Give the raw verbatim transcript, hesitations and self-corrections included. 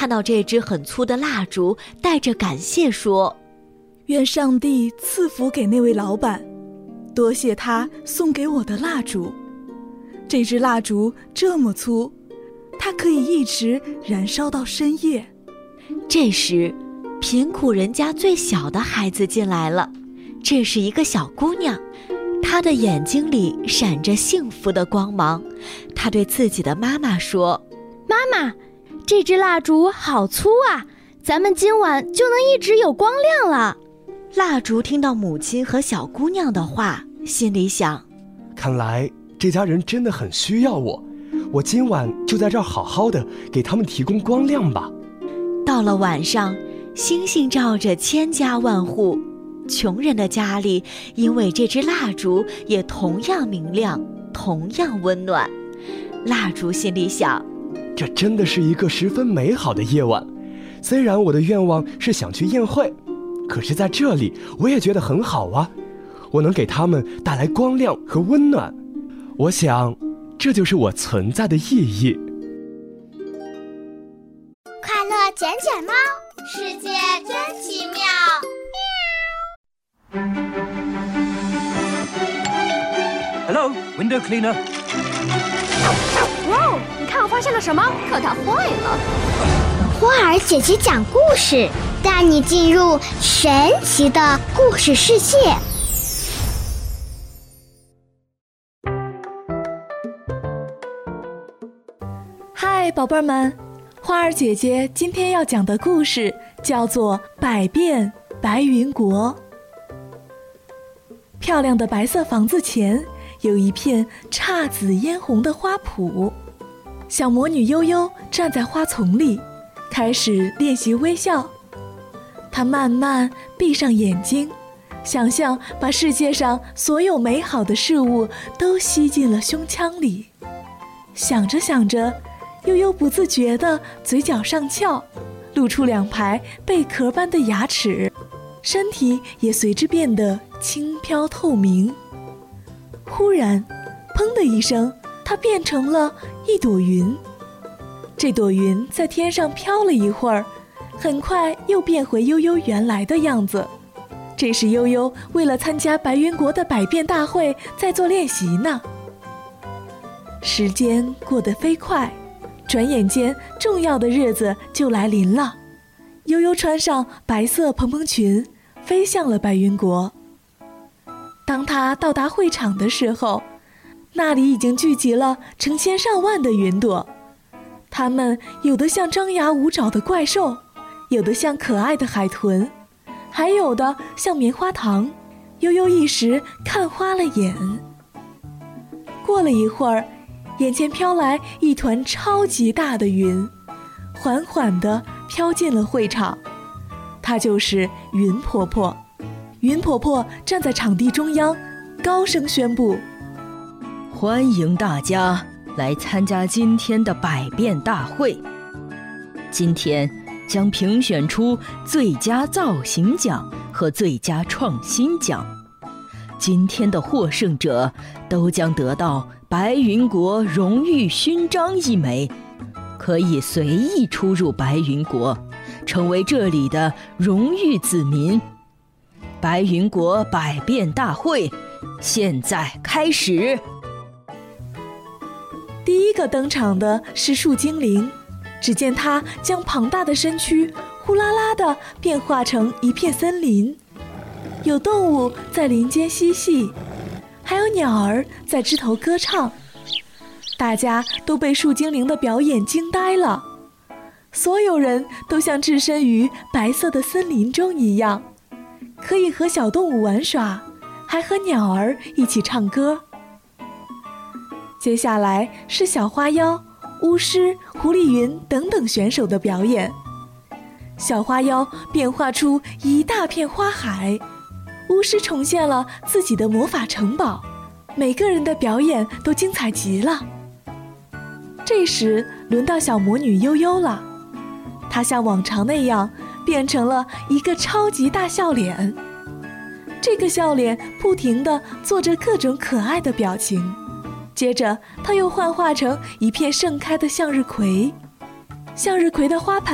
看到这支很粗的蜡烛，带着感谢说： 愿上帝赐福给那位老板，多谢他送给我的蜡烛。这支蜡烛这么粗，它可以一直燃烧到深夜。 这时，贫苦人家最小的孩子进来了，这是一个小姑娘，她的眼睛里闪着幸福的光芒。她对自己的妈妈说： 妈妈，这支蜡烛好粗啊，咱们今晚就能一直有光亮了。 蜡烛听到母亲和小姑娘的话，心里想： 看来这家人真的很需要我，我今晚就在这儿好好的给他们提供光亮吧。 到了晚上，星星照着千家万户，穷人的家里因为这支蜡烛也同样明亮，同样温暖。蜡烛心里想： 这真的是一个十分美好的夜晚。虽然我的愿望是想去宴会，可是在这里我也觉得很好啊，我能给他们带来光亮和温暖。我想这就是我存在的意义。 快乐捡捡猫，世界真奇妙。 Hello, window cleaner. 哇，你看我发现了什么？可它坏了。 花儿姐姐讲故事，带你进入神奇的故事世界。 嗨，宝贝儿们，花儿姐姐今天要讲的故事叫做《百变白云国》。漂亮的白色房子前有一片姹紫嫣红的花圃，小魔女悠悠站在花丛里，开始练习微笑。她慢慢闭上眼睛，想象把世界上所有美好的事物都吸进了胸腔里。想着想着，悠悠不自觉地嘴角上翘，露出两排贝壳般的牙齿，身体也随之变得轻飘透明。忽然，砰的一声，它变成了一朵云。这朵云在天上飘了一会儿，很快又变回悠悠原来的样子。这是悠悠为了参加白云国的百变大会在做练习呢。时间过得飞快，转眼间重要的日子就来临了。悠悠穿上白色蓬蓬裙，飞向了白云国。当他到达会场的时候，那里已经聚集了成千上万的云朵，它们有的像张牙舞爪的怪兽，有的像可爱的海豚，还有的像棉花糖。悠悠一时看花了眼。过了一会儿，眼前飘来一团超级大的云，缓缓地飘进了会场。她就是云婆婆。云婆婆站在场地中央，高声宣布： 欢迎大家来参加今天的百变大会。今天将评选出最佳造型奖和最佳创新奖。今天的获胜者都将得到白云国荣誉勋章一枚，可以随意出入白云国，成为这里的荣誉子民。白云国百变大会现在开始。 第一个登场的是树精灵，只见它将庞大的身躯呼啦啦地变化成一片森林，有动物在林间嬉戏，还有鸟儿在枝头歌唱。大家都被树精灵的表演惊呆了，所有人都像置身于白色的森林中一样，可以和小动物玩耍，还和鸟儿一起唱歌。接下来是小花妖、巫师、狐狸云等等选手的表演。小花妖变化出一大片花海，巫师重现了自己的魔法城堡，每个人的表演都精彩极了。这时轮到小魔女悠悠了，她像往常那样变成了一个超级大笑脸，这个笑脸不停地做着各种可爱的表情。接着她又幻化成一片盛开的向日葵，向日葵的花盘